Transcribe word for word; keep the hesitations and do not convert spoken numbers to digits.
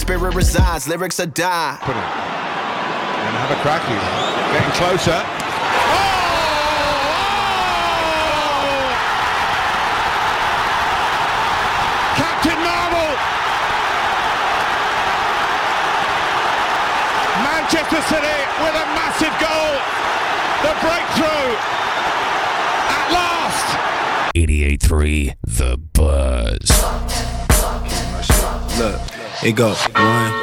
spirit resides, lyrics are die. Put it. And have a crack. He's getting closer. Captain Marvel! Manchester City with a massive goal. The breakthrough at last. eighty-eight point three The Buzz. Look, it go one,